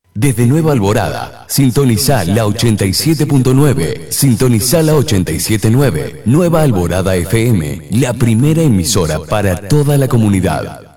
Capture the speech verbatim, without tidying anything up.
Desde Nueva Alborada, sintoniza la ochenta y siete punto nueve, sintoniza la ochenta y siete punto nueve, Nueva Alborada F M, la primera emisora para toda la comunidad.